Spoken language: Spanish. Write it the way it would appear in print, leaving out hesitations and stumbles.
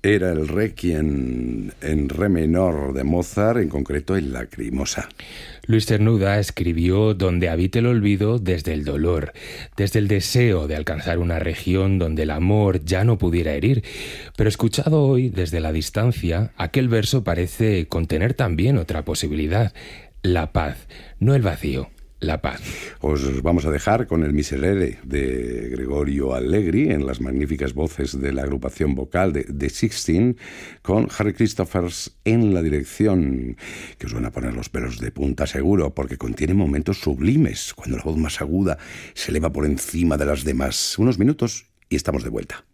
Era el Requiem en re menor de Mozart, en concreto el Lacrimosa. Luis Cernuda escribió Donde habite el olvido desde el dolor, desde el deseo de alcanzar una región donde el amor ya no pudiera herir. Pero escuchado hoy desde la distancia, aquel verso parece contener también otra posibilidad: la paz, no el vacío. La paz. Os vamos a dejar con el Miserere de Gregorio Allegri en las magníficas voces de la agrupación vocal de The Sixteen, con Harry Christophers en la dirección, que os van a poner los pelos de punta seguro, porque contiene momentos sublimes, cuando la voz más aguda se eleva por encima de las demás. Unos minutos y estamos de vuelta.